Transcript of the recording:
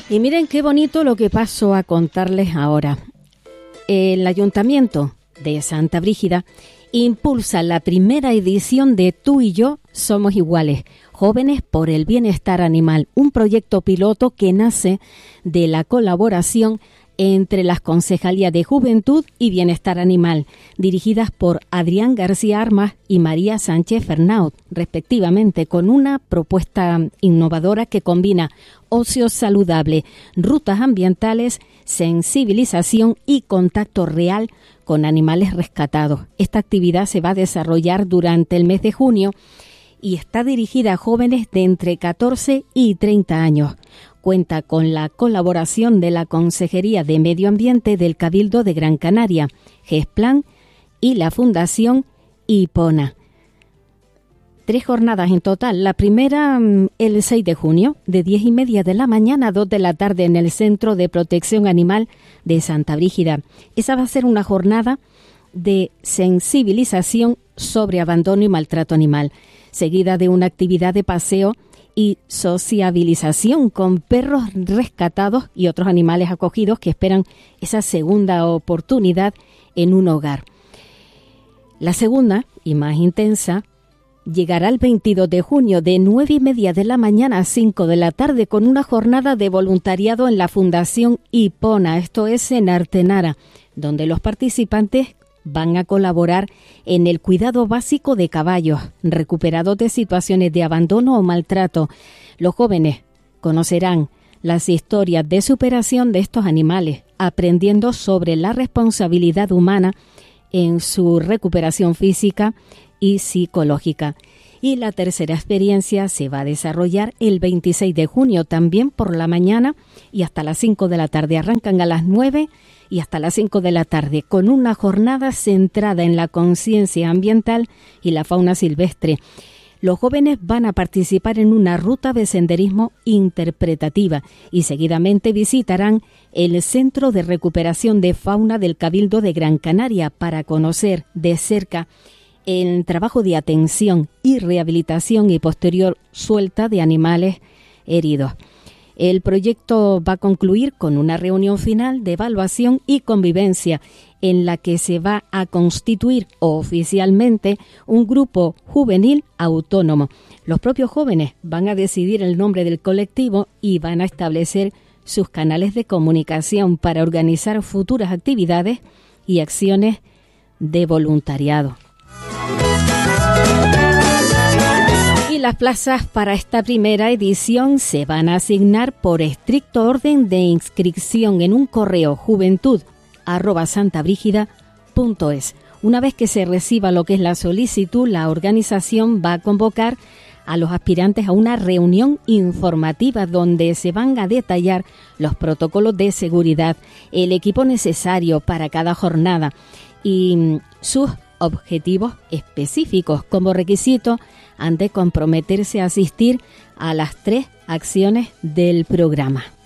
Y miren qué bonito lo que paso a contarles ahora. El Ayuntamiento de Santa Brígida impulsa la primera edición de Tú y yo somos iguales, Jóvenes por el Bienestar Animal, un proyecto piloto que nace de la colaboración entre las Concejalías de Juventud y Bienestar Animal, dirigidas por Adrián García Armas y María Sánchez Fernaut, respectivamente, con una propuesta innovadora que combina ocio saludable, rutas ambientales, sensibilización y contacto real con animales rescatados. Esta actividad se va a desarrollar durante el mes de junio y está dirigida a jóvenes de entre 14 y 30 años. Cuenta con la colaboración de la Consejería de Medio Ambiente del Cabildo de Gran Canaria, GESPLAN y la Fundación IPONA. 3 jornadas en total. La primera el 6 de junio, de 10:30 de la mañana a 2 de la tarde en el Centro de Protección Animal de Santa Brígida. Esa va a ser una jornada de sensibilización sobre abandono y maltrato animal, seguida de una actividad de paseo y sociabilización con perros rescatados y otros animales acogidos que esperan esa segunda oportunidad en un hogar. La segunda, y más intensa, llegará el 22 de junio de 9:30 de la mañana a 5 de la tarde con una jornada de voluntariado en la Fundación IPONA, esto es en Artenara, donde los participantes van a colaborar en el cuidado básico de caballos recuperados de situaciones de abandono o maltrato. Los jóvenes conocerán las historias de superación de estos animales, aprendiendo sobre la responsabilidad humana en su recuperación física y psicológica. Y la tercera experiencia se va a desarrollar el 26 de junio, también por la mañana y hasta las 5 de la tarde. Arrancan a las 9 y hasta las 5 de la tarde, con una jornada centrada en la conciencia ambiental y la fauna silvestre. Los jóvenes van a participar en una ruta de senderismo interpretativa y seguidamente visitarán el Centro de Recuperación de Fauna del Cabildo de Gran Canaria para conocer de cerca el trabajo de atención y rehabilitación y posterior suelta de animales heridos. El proyecto va a concluir con una reunión final de evaluación y convivencia en la que se va a constituir oficialmente un grupo juvenil autónomo. Los propios jóvenes van a decidir el nombre del colectivo y van a establecer sus canales de comunicación para organizar futuras actividades y acciones de voluntariado. Y las plazas para esta primera edición se van a asignar por estricto orden de inscripción en un correo juventud@santabrigida.es. Una vez que se reciba lo que es la solicitud, la organización va a convocar a los aspirantes a una reunión informativa donde se van a detallar los protocolos de seguridad, el equipo necesario para cada jornada y sus objetivos específicos. Como requisito han de comprometerse a asistir a las 3 acciones del programa.